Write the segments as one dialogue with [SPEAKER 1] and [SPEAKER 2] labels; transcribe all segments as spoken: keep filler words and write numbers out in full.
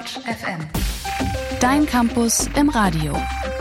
[SPEAKER 1] Quatsch F M. Dein Campus im Radio.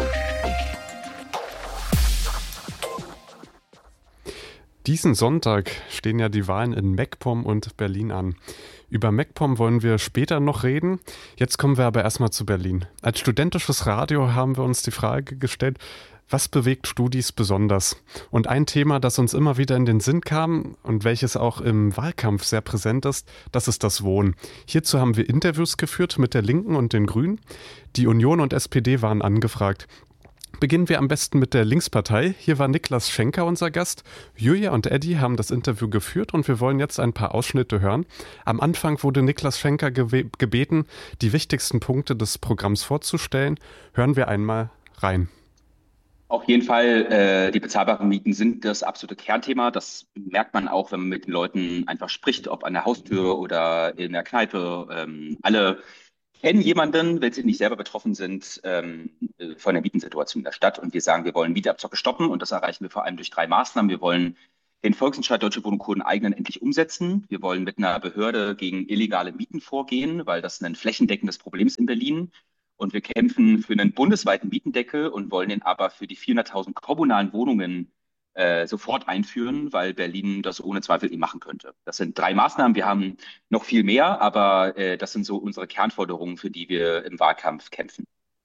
[SPEAKER 2] Diesen Sonntag stehen ja die Wahlen in MacPom und Berlin an. Über MacPom wollen wir später noch reden. Jetzt kommen wir aber erstmal zu Berlin. Als studentisches Radio haben wir uns die Frage gestellt, was bewegt Studis besonders? Und ein Thema, das uns immer wieder in den Sinn kam und welches auch im Wahlkampf sehr präsent ist, das ist das Wohnen. Hierzu haben wir Interviews geführt mit der Linken und den Grünen. Die Union und S P D waren angefragt. Beginnen wir am besten mit der Linkspartei. Hier war Niklas Schenker unser Gast. Julia und Eddie haben das Interview geführt und wir wollen jetzt ein paar Ausschnitte hören. Am Anfang wurde Niklas Schenker gewe- gebeten, die wichtigsten Punkte des Programms vorzustellen. Hören wir einmal rein.
[SPEAKER 3] Auf jeden Fall, äh, die bezahlbaren Mieten sind das absolute Kernthema. Das merkt man auch, wenn man mit den Leuten einfach spricht, ob an der Haustür oder in der Kneipe. Ähm, alle kennen jemanden, wenn sie nicht selber betroffen sind, ähm, von der Mietensituation in der Stadt. Und wir sagen, wir wollen Mietabzocke stoppen. Und das erreichen wir vor allem durch drei Maßnahmen. Wir wollen den Volksentscheid Deutsche Wohnung Coden eigenen endlich umsetzen. Wir wollen mit einer Behörde gegen illegale Mieten vorgehen, weil das ein flächendeckendes Problem ist in Berlin. Und wir kämpfen für einen bundesweiten Mietendeckel und wollen den aber für die vierhunderttausend kommunalen Wohnungen äh, sofort einführen, weil Berlin das ohne Zweifel eben machen könnte. Das sind drei Maßnahmen. Wir haben noch viel mehr, aber äh, das sind so unsere Kernforderungen, für die wir im Wahlkampf kämpfen.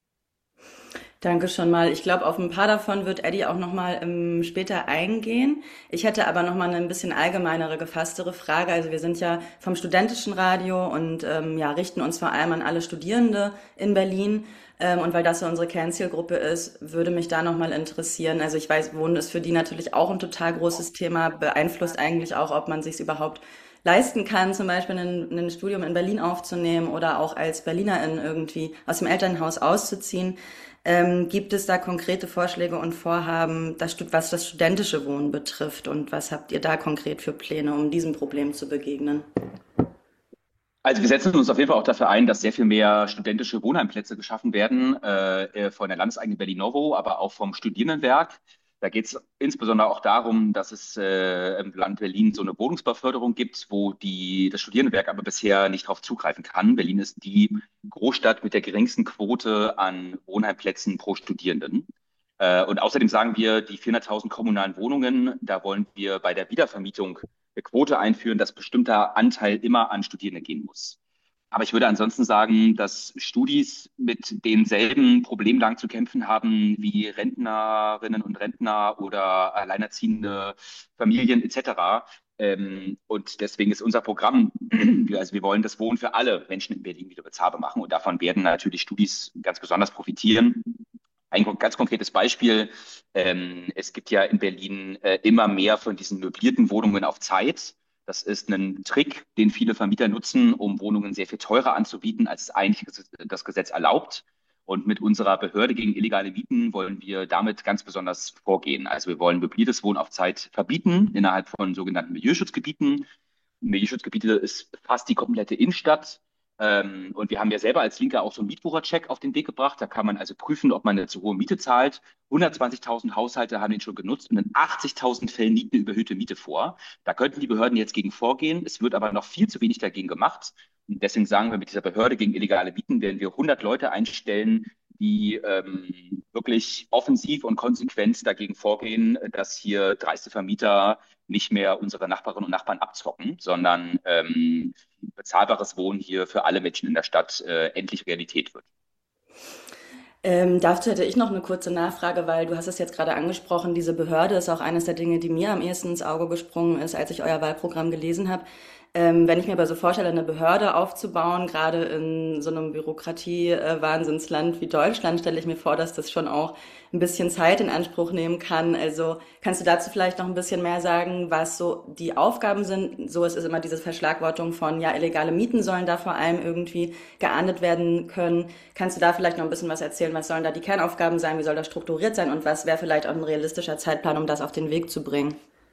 [SPEAKER 4] Danke schon mal. Ich glaube, auf ein paar davon wird Eddie auch nochmal ähm, später eingehen. Ich hätte aber nochmal eine ein bisschen allgemeinere, gefasstere Frage. Also wir sind ja vom studentischen Radio und ähm, ja, richten uns vor allem an alle Studierende in Berlin. Ähm, und weil das so unsere Kernzielgruppe ist, würde mich da nochmal interessieren. Also ich weiß, Wohnen ist für die natürlich auch ein total großes Thema, beeinflusst eigentlich auch, ob man sich überhaupt leisten kann, zum Beispiel ein, ein Studium in Berlin aufzunehmen oder auch als Berlinerin irgendwie aus dem Elternhaus auszuziehen. Ähm, gibt es da konkrete Vorschläge und Vorhaben, das, was das studentische Wohnen betrifft? Und was habt ihr da konkret für Pläne, um diesem Problem zu begegnen?
[SPEAKER 3] Also wir setzen uns auf jeden Fall auch dafür ein, dass sehr viel mehr studentische Wohnheimplätze geschaffen werden, äh, von der landeseigenen Berlinovo, aber auch vom Studierendenwerk. Da geht es insbesondere auch darum, dass es äh, im Land Berlin so eine Wohnungsbauförderung gibt, wo die, das Studierendenwerk aber bisher nicht darauf zugreifen kann. Berlin ist die Großstadt mit der geringsten Quote an Wohnheimplätzen pro Studierenden. Äh, und außerdem sagen wir, die vierhunderttausend kommunalen Wohnungen, da wollen wir bei der Wiedervermietung eine Quote einführen, dass bestimmter Anteil immer an Studierende gehen muss. Aber ich würde ansonsten sagen, dass Studis mit denselben Problemlagen zu kämpfen haben wie Rentnerinnen und Rentner oder alleinerziehende Familien et cetera. Ähm, und deswegen ist unser Programm, also wir wollen das Wohnen für alle Menschen in Berlin wieder bezahlbar machen. Und davon werden natürlich Studis ganz besonders profitieren. Ein ganz konkretes Beispiel, ähm, es gibt ja in Berlin äh, immer mehr von diesen möblierten Wohnungen auf Zeit. Das ist ein Trick, den viele Vermieter nutzen, um Wohnungen sehr viel teurer anzubieten, als es eigentlich das Gesetz erlaubt. Und mit unserer Behörde gegen illegale Mieten wollen wir damit ganz besonders vorgehen. Also wir wollen möbliertes Wohnen auf Zeit verbieten innerhalb von sogenannten Milieuschutzgebieten. Milieuschutzgebiete ist fast die komplette Innenstadt. Ähm, und wir haben ja selber als Linke auch so einen Mietwuchercheck auf den Weg gebracht. Da kann man also prüfen, ob man eine zu hohe Miete zahlt. hundertzwanzigtausend Haushalte haben den schon genutzt und in achtzigtausend Fällen liegt eine überhöhte Miete vor. Da könnten die Behörden jetzt gegen vorgehen. Es wird aber noch viel zu wenig dagegen gemacht. Und deswegen sagen wir, mit dieser Behörde gegen illegale Mieten werden wir hundert Leute einstellen, die ähm, wirklich offensiv und konsequent dagegen vorgehen, dass hier dreiste Vermieter nicht mehr unsere Nachbarinnen und Nachbarn abzocken, sondern ähm, bezahlbares Wohnen hier für alle Menschen in der Stadt äh, endlich Realität wird.
[SPEAKER 4] Ähm, dazu hätte ich noch eine kurze Nachfrage, weil du hast es jetzt gerade angesprochen, diese Behörde ist auch eines der Dinge, die mir am ehesten ins Auge gesprungen ist, als ich euer Wahlprogramm gelesen habe. Ähm, wenn ich mir aber so vorstelle, eine Behörde aufzubauen, gerade in so einem Bürokratie-Wahnsinnsland wie Deutschland, stelle ich mir vor, dass das schon auch ein bisschen Zeit in Anspruch nehmen kann. Also kannst du dazu vielleicht noch ein bisschen mehr sagen, was so die Aufgaben sind? So ist es immer diese Verschlagwortung von, ja, illegale Mieten sollen da vor allem irgendwie geahndet werden können. Kannst du da vielleicht noch ein bisschen was erzählen? Was sollen da die Kernaufgaben sein? Wie soll das strukturiert sein? Und was wäre vielleicht auch ein realistischer Zeitplan, um das auf den Weg zu bringen?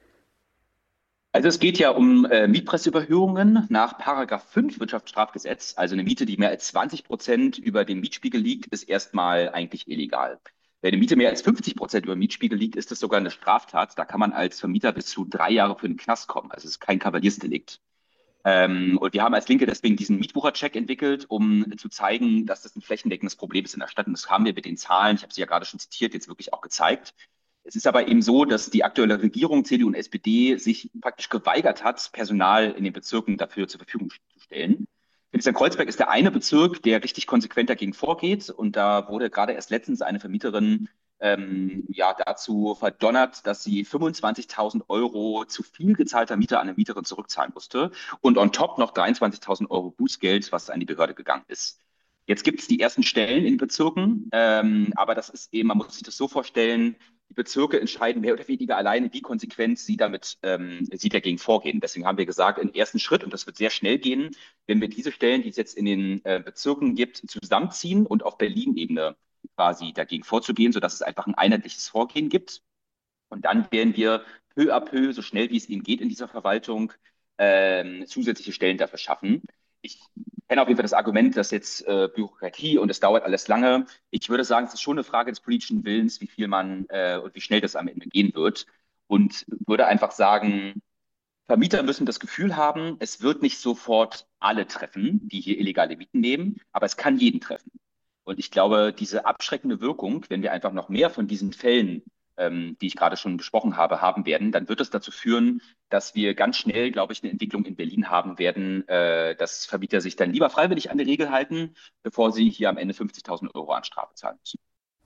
[SPEAKER 3] Also es geht ja um äh, Mietpreisüberhöhungen nach Paragraph fünf Wirtschaftsstrafgesetz. Also eine Miete, die mehr als zwanzig Prozent über dem Mietspiegel liegt, ist erstmal eigentlich illegal. Wenn eine Miete mehr als fünfzig Prozent über dem Mietspiegel liegt, ist das sogar eine Straftat. Da kann man als Vermieter bis zu drei Jahre für den Knast kommen. Also es ist kein Kavaliersdelikt. Ähm, und wir haben als Linke deswegen diesen Mietwucher-Check entwickelt, um zu zeigen, dass das ein flächendeckendes Problem ist in der Stadt. Und das haben wir mit den Zahlen, ich habe sie ja gerade schon zitiert, jetzt wirklich auch gezeigt. Es ist aber eben so, dass die aktuelle Regierung, C D U und S P D, sich praktisch geweigert hat, Personal in den Bezirken dafür zur Verfügung zu stellen. Friedrichshain-Kreuzberg ist der eine Bezirk, der richtig konsequent dagegen vorgeht. Und da wurde gerade erst letztens eine Vermieterin ähm, ja, dazu verdonnert, dass sie fünfundzwanzigtausend Euro zu viel gezahlter Miete an eine Mieterin zurückzahlen musste und on top noch dreiundzwanzigtausend Euro Bußgeld, was an die Behörde gegangen ist. Jetzt gibt es die ersten Stellen in den Bezirken, ähm, aber das ist eben, man muss sich das so vorstellen, die Bezirke entscheiden mehr oder weniger alleine, wie konsequent sie damit, ähm, sie dagegen vorgehen. Deswegen haben wir gesagt, im ersten Schritt, und das wird sehr schnell gehen, wenn wir diese Stellen, die es jetzt in den äh, Bezirken gibt, zusammenziehen und auf Berlin-Ebene quasi dagegen vorzugehen, sodass es einfach ein einheitliches Vorgehen gibt. Und dann werden wir peu à peu, so schnell wie es eben geht in dieser Verwaltung, ähm, zusätzliche Stellen dafür schaffen. Ich kenne auf jeden Fall das Argument, dass jetzt äh, Bürokratie und es dauert alles lange. Ich würde sagen, es ist schon eine Frage des politischen Willens, wie viel man äh, und wie schnell das am Ende gehen wird. Und würde einfach sagen, Vermieter müssen das Gefühl haben, es wird nicht sofort alle treffen, die hier illegale Mieten nehmen, aber es kann jeden treffen. Und ich glaube, diese abschreckende Wirkung, wenn wir einfach noch mehr von diesen Fällen, ähm, die ich gerade schon besprochen habe, haben werden, dann wird es dazu führen, dass wir ganz schnell, glaube ich, eine Entwicklung in Berlin haben werden, äh, dass Vermieter sich dann lieber freiwillig an die Regel halten, bevor sie hier am Ende fünfzigtausend Euro an Strafe zahlen müssen.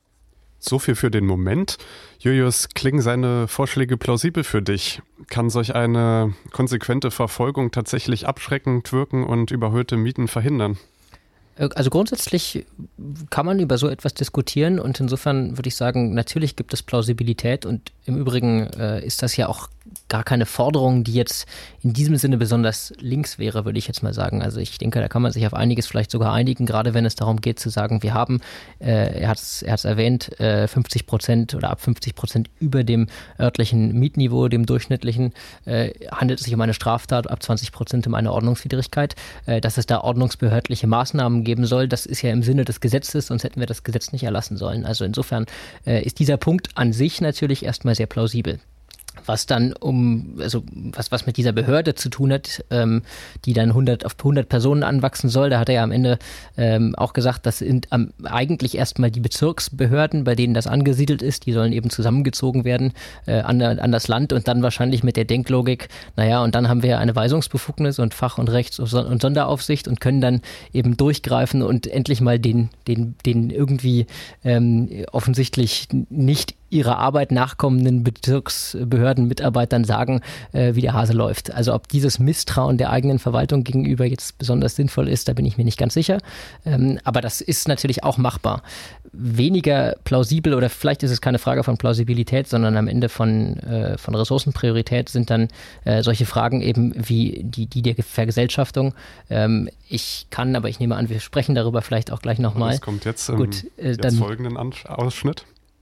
[SPEAKER 2] So viel für den Moment. Julius, klingen seine Vorschläge plausibel für dich? Kann solch eine konsequente Verfolgung tatsächlich abschreckend wirken und überhöhte Mieten verhindern?
[SPEAKER 5] Also grundsätzlich kann man über so etwas diskutieren und insofern würde ich sagen, natürlich gibt es Plausibilität und im Übrigen äh, ist das ja auch gar keine Forderung, die jetzt in diesem Sinne besonders links wäre, würde ich jetzt mal sagen. Also ich denke, da kann man sich auf einiges vielleicht sogar einigen, gerade wenn es darum geht zu sagen, wir haben, äh, er hat es er hat's erwähnt, äh, fünfzig Prozent oder ab fünfzig Prozent über dem örtlichen Mietniveau, dem durchschnittlichen, äh, handelt es sich um eine Straftat, ab zwanzig Prozent um eine Ordnungswidrigkeit, äh, dass es da ordnungsbehördliche Maßnahmen geben soll, das ist ja im Sinne des Gesetzes, sonst hätten wir das Gesetz nicht erlassen sollen. Also insofern äh, ist dieser Punkt an sich natürlich erstmal sehr plausibel. Was dann um, also was, was mit dieser Behörde zu tun hat, ähm, die dann hundert auf hundert Personen anwachsen soll, da hat er ja am Ende ähm, auch gesagt, das sind ähm, eigentlich erstmal die Bezirksbehörden, bei denen das angesiedelt ist, die sollen eben zusammengezogen werden äh, an, an das Land und dann wahrscheinlich mit der Denklogik, naja, und dann haben wir eine Weisungsbefugnis und Fach- und Rechts- und Sonderaufsicht und können dann eben durchgreifen und endlich mal den, den, den irgendwie ähm, offensichtlich nicht ihrer Arbeit nachkommenden Bezirksbehördenmitarbeitern sagen, äh, wie der Hase läuft. Also ob dieses Misstrauen der eigenen Verwaltung gegenüber jetzt besonders sinnvoll ist, da bin ich mir nicht ganz sicher. Ähm, aber das ist natürlich auch machbar. Weniger plausibel oder vielleicht ist es keine Frage von Plausibilität, sondern am Ende von, äh, von Ressourcenpriorität sind dann äh, solche Fragen eben wie die, die der Vergesellschaftung. Ähm, ich kann, aber ich nehme an, wir sprechen darüber vielleicht auch gleich nochmal.
[SPEAKER 2] Das kommt jetzt im
[SPEAKER 5] Gut, äh,
[SPEAKER 2] jetzt
[SPEAKER 5] dann,
[SPEAKER 2] folgenden An- Ausschnitt.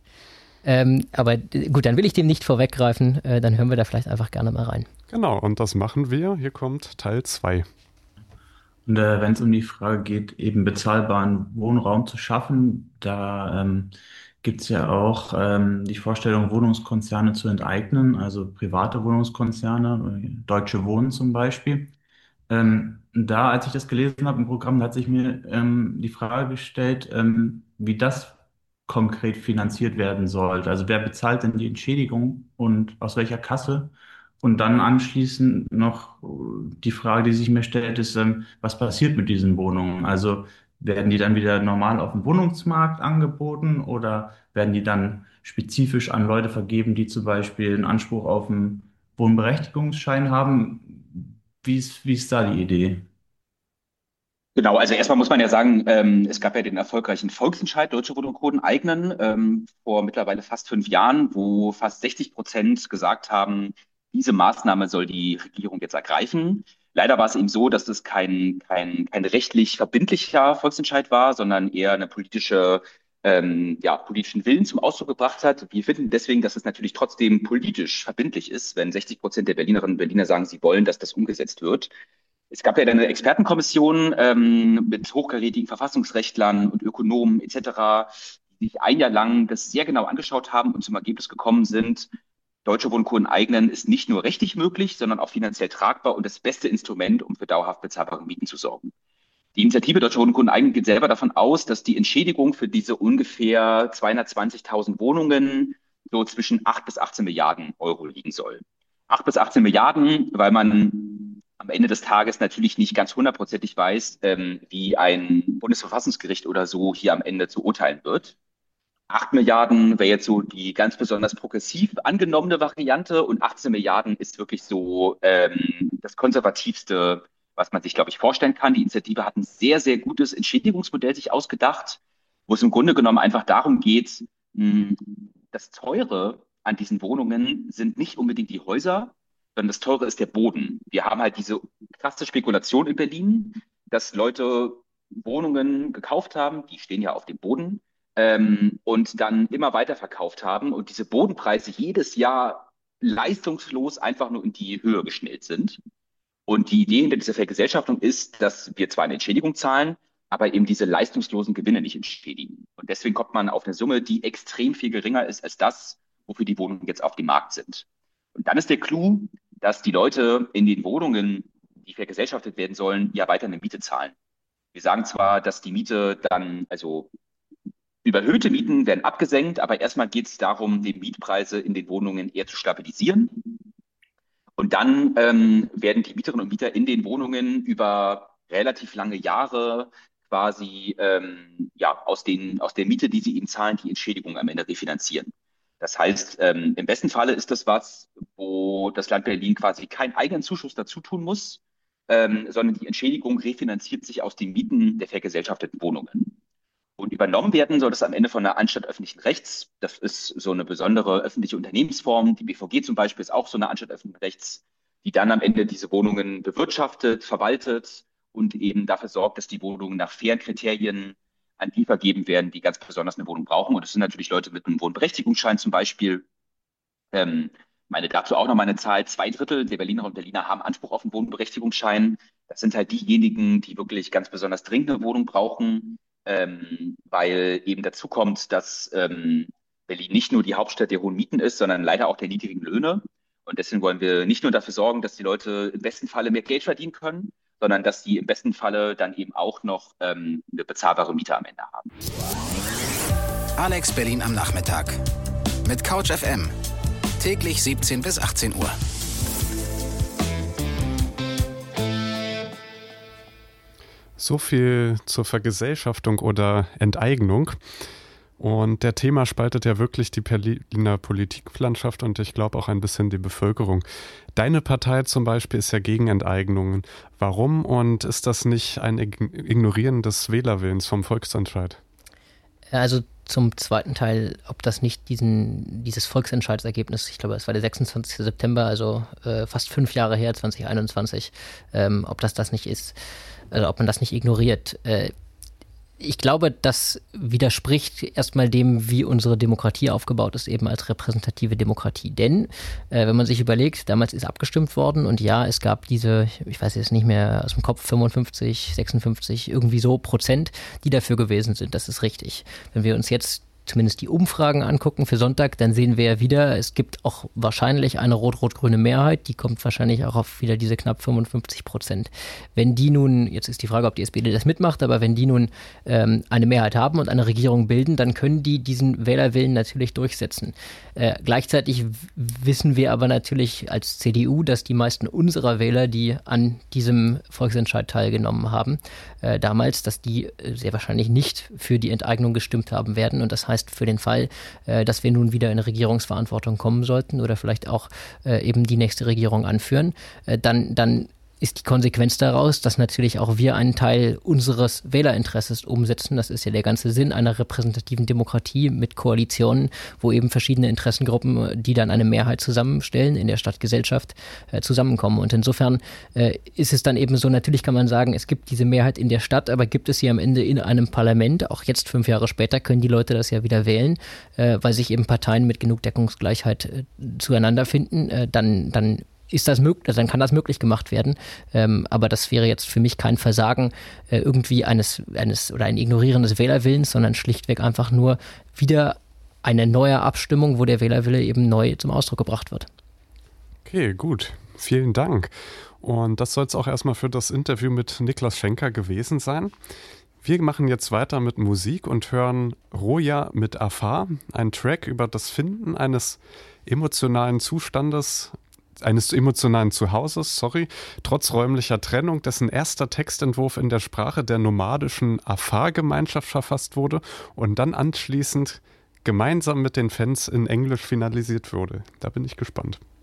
[SPEAKER 5] Ähm, aber äh, gut, dann will ich dem nicht vorweggreifen, äh, dann hören wir da vielleicht einfach gerne mal rein.
[SPEAKER 2] Genau, und das machen wir. Hier kommt Teil zwei.
[SPEAKER 6] Und äh, wenn es um die Frage geht, eben bezahlbaren Wohnraum zu schaffen, da ähm, gibt es ja auch ähm, die Vorstellung, Wohnungskonzerne zu enteignen, also private Wohnungskonzerne, äh, Deutsche Wohnen zum Beispiel. Ähm, da, als ich das gelesen habe im Programm, da hat sich mir ähm, die Frage gestellt, ähm, wie das konkret finanziert werden sollte. Also wer bezahlt denn die Entschädigung und aus welcher Kasse? Und dann anschließend noch äh, die Frage, die sich mir stellt, ist, ähm, was passiert mit diesen Wohnungen? Also werden die dann wieder normal auf dem Wohnungsmarkt angeboten oder werden die dann spezifisch an Leute vergeben, die zum Beispiel einen Anspruch auf einen Wohnberechtigungsschein haben? Wie ist, wie ist da die Idee?
[SPEAKER 3] Genau, also erstmal muss man ja sagen, ähm, es gab ja den erfolgreichen Volksentscheid Deutsche Wohnen und Co. enteignen ähm, vor mittlerweile fast fünf Jahren, wo fast sechzig Prozent gesagt haben, diese Maßnahme soll die Regierung jetzt ergreifen. Leider war es eben so, dass das kein, kein, kein rechtlich verbindlicher Volksentscheid war, sondern eher eine politische, ähm, ja, politischen Willen zum Ausdruck gebracht hat. Wir finden deswegen, dass es natürlich trotzdem politisch verbindlich ist, wenn sechzig Prozent der Berlinerinnen und Berliner sagen, sie wollen, dass das umgesetzt wird. Es gab ja dann eine Expertenkommission ähm, mit hochkarätigen Verfassungsrechtlern und Ökonomen et cetera, die sich ein Jahr lang das sehr genau angeschaut haben und zum Ergebnis gekommen sind, Deutsche Wohnen Co. enteignen ist nicht nur rechtlich möglich, sondern auch finanziell tragbar und das beste Instrument, um für dauerhaft bezahlbare Mieten zu sorgen. Die Initiative Deutsche Wohnen Co. enteignen geht selber davon aus, dass die Entschädigung für diese ungefähr zweihundertzwanzigtausend Wohnungen so zwischen acht bis achtzehn Milliarden Euro liegen soll. acht bis achtzehn Milliarden, weil man am Ende des Tages natürlich nicht ganz hundertprozentig weiß, ähm, wie ein Bundesverfassungsgericht oder so hier am Ende zu urteilen wird. acht Milliarden wäre jetzt so die ganz besonders progressiv angenommene Variante und achtzehn Milliarden ist wirklich so ähm, das konservativste, was man sich, glaube ich, vorstellen kann. Die Initiative hat ein sehr, sehr gutes Entschädigungsmodell sich ausgedacht, wo es im Grunde genommen einfach darum geht, mh, das Teure an diesen Wohnungen sind nicht unbedingt die Häuser, sondern das Teure ist der Boden. Wir haben halt diese krasse Spekulation in Berlin, dass Leute Wohnungen gekauft haben, die stehen ja auf dem Boden, ähm, und dann immer weiter verkauft haben und diese Bodenpreise jedes Jahr leistungslos einfach nur in die Höhe geschnellt sind. Und die Idee hinter dieser Vergesellschaftung ist, dass wir zwar eine Entschädigung zahlen, aber eben diese leistungslosen Gewinne nicht entschädigen. Und deswegen kommt man auf eine Summe, die extrem viel geringer ist als das, wofür die Wohnungen jetzt auf dem Markt sind. Und dann ist der Clou, dass die Leute in den Wohnungen, die vergesellschaftet werden sollen, ja weiter eine Miete zahlen. Wir sagen zwar, dass die Miete dann, also überhöhte Mieten werden abgesenkt, aber erstmal geht es darum, die Mietpreise in den Wohnungen eher zu stabilisieren. Und dann ähm, werden die Mieterinnen und Mieter in den Wohnungen über relativ lange Jahre quasi ähm, ja, aus, den, aus der Miete, die sie eben zahlen, die Entschädigung am Ende refinanzieren. Das heißt, ähm, im besten Falle ist das was, wo das Land Berlin quasi keinen eigenen Zuschuss dazu tun muss, ähm, sondern die Entschädigung refinanziert sich aus den Mieten der vergesellschafteten Wohnungen. Und übernommen werden soll das am Ende von der Anstalt öffentlichen Rechts. Das ist so eine besondere öffentliche Unternehmensform. Die B V G zum Beispiel ist auch so eine Anstalt öffentlichen Rechts, die dann am Ende diese Wohnungen bewirtschaftet, verwaltet und eben dafür sorgt, dass die Wohnungen nach fairen Kriterien an die vergeben werden, die ganz besonders eine Wohnung brauchen. Und das sind natürlich Leute mit einem Wohnberechtigungsschein zum Beispiel. Ähm, meine dazu auch noch mal eine Zahl. Zwei Drittel der Berlinerinnen und Berliner haben Anspruch auf einen Wohnberechtigungsschein. Das sind halt diejenigen, die wirklich ganz besonders dringend eine Wohnung brauchen. Ähm, weil eben dazu kommt, dass ähm, Berlin nicht nur die Hauptstadt der hohen Mieten ist, sondern leider auch der niedrigen Löhne. Und deswegen wollen wir nicht nur dafür sorgen, dass die Leute im besten Falle mehr Geld verdienen können, sondern dass sie im besten Falle dann eben auch noch ähm, eine bezahlbare Miete am Ende haben.
[SPEAKER 7] Alex Berlin am Nachmittag mit Couch F M. Täglich siebzehn bis achtzehn Uhr.
[SPEAKER 2] So viel zur Vergesellschaftung oder Enteignung. Und der Thema spaltet ja wirklich die Berliner Politiklandschaft und ich glaube auch ein bisschen die Bevölkerung. Deine Partei zum Beispiel ist ja gegen Enteignungen. Warum und ist das nicht ein Ignorieren des Wählerwillens vom Volksentscheid?
[SPEAKER 5] Also zum zweiten Teil, ob das nicht diesen, dieses Volksentscheidsergebnis, ich glaube, es war der sechsundzwanzigsten September, also äh, fast fünf Jahre her, zwanzig einundzwanzig, ähm, ob das das nicht ist, also ob man das nicht ignoriert. Äh, Ich glaube, das widerspricht erstmal dem, wie unsere Demokratie aufgebaut ist, eben als repräsentative Demokratie. Denn, äh, wenn man sich überlegt, damals ist abgestimmt worden und ja, es gab diese, ich weiß jetzt nicht mehr aus dem Kopf, fünfundfünfzig, sechsundfünfzig, irgendwie so Prozent, die dafür gewesen sind. Das ist richtig. Wenn wir uns jetzt zumindest die Umfragen angucken für Sonntag, dann sehen wir ja wieder, es gibt auch wahrscheinlich eine rot-rot-grüne Mehrheit, die kommt wahrscheinlich auch auf wieder diese knapp fünfundfünfzig Prozent. Wenn die nun, jetzt ist die Frage, ob die S P D das mitmacht, aber wenn die nun ähm, eine Mehrheit haben und eine Regierung bilden, dann können die diesen Wählerwillen natürlich durchsetzen. Äh, gleichzeitig wissen wir aber natürlich als C D U, dass die meisten unserer Wähler, die an diesem Volksentscheid teilgenommen haben, äh, damals, dass die äh, sehr wahrscheinlich nicht für die Enteignung gestimmt haben werden und das heißt, für den Fall, äh, dass wir nun wieder in Regierungsverantwortung kommen sollten oder vielleicht auch äh, eben die nächste Regierung anführen, äh, dann, dann ist die Konsequenz daraus, dass natürlich auch wir einen Teil unseres Wählerinteresses umsetzen. Das ist ja der ganze Sinn einer repräsentativen Demokratie mit Koalitionen, wo eben verschiedene Interessengruppen, die dann eine Mehrheit zusammenstellen in der Stadtgesellschaft, äh, zusammenkommen. Und insofern äh, ist es dann eben so, natürlich kann man sagen, es gibt diese Mehrheit in der Stadt, aber gibt es sie am Ende in einem Parlament, auch jetzt fünf Jahre später können die Leute das ja wieder wählen, äh, weil sich eben Parteien mit genug Deckungsgleichheit äh, zueinander finden, äh, dann, dann ist das möglich, also dann kann das möglich gemacht werden. Ähm, aber das wäre jetzt für mich kein Versagen äh, irgendwie eines, eines oder ein Ignorieren des Wählerwillens, sondern schlichtweg einfach nur wieder eine neue Abstimmung, wo der Wählerwille eben neu zum Ausdruck gebracht wird.
[SPEAKER 2] Okay, gut. Vielen Dank. Und das soll es auch erstmal für das Interview mit Niklas Schenker gewesen sein. Wir machen jetzt weiter mit Musik und hören Roja mit Afar, ein Track über das Finden eines emotionalen Zustandes, eines emotionalen Zuhauses, sorry, trotz räumlicher Trennung, dessen erster Textentwurf in der Sprache der nomadischen Afar-Gemeinschaft verfasst wurde und dann anschließend gemeinsam mit den Fans in Englisch finalisiert wurde. Da bin ich gespannt.